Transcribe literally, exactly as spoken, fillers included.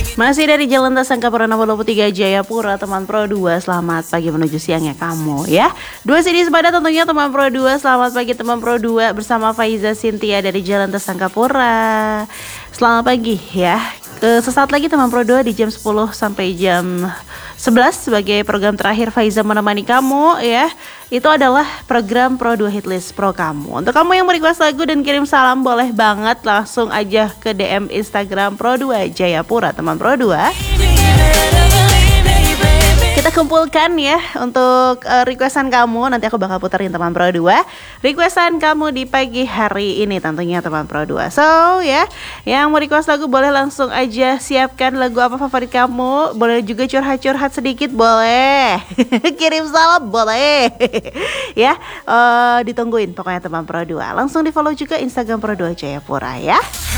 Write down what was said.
Masih dari Jalan Tasangkapura nomor dua puluh tiga Jayapura, teman Pro dua. Selamat pagi menuju siangnya kamu ya. Dua C D sepada tentunya teman Pro dua. Selamat pagi teman Pro dua bersama Faiza Cynthia dari Jalan Tasangkapura. Selamat pagi ya. Ke sesaat lagi teman Pro dua di jam sepuluh sampai jam sebelas sebagai program terakhir Faiza menemani kamu ya. Itu adalah program Pro dua Hitlist Pro kamu. Untuk kamu yang merequest lagu dan kirim salam, boleh banget langsung aja ke D M Instagram Pro dua Jayapura teman Pro dua. Kita kumpulkan ya untuk uh, requestan kamu. Nanti aku bakal puterin teman Pro dua requestan kamu di pagi hari ini tentunya teman Pro dua. So ya, yang mau request lagu boleh langsung aja siapkan lagu apa favorit kamu. Boleh juga curhat-curhat sedikit boleh. Kirim salam boleh. Ya, uh, ditungguin pokoknya teman Pro dua. Langsung di follow juga Instagram Pro dua Jayapura ya.